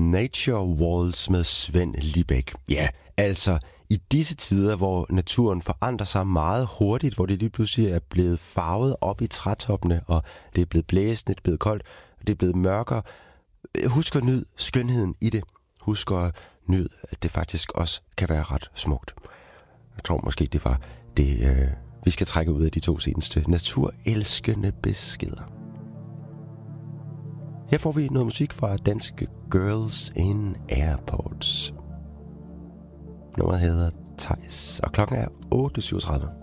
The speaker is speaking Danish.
Nature Waltz med Svend Libæk. Ja, altså i disse tider, hvor naturen forandrer sig meget hurtigt, hvor det lige pludselig er blevet farvet op i trætoppene, og det er blevet blæsende, det er blevet koldt, og det er blevet mørkere. Husk at nyde skønheden i det. Husk at nyde, at det faktisk også kan være ret smukt. Jeg tror måske, det var det, vi skal trække ud af de 2 seneste naturelskende beskeder. Her får vi noget musik fra danske Girls in Airports. Nummeret hedder Thijs, og klokken er 8.37.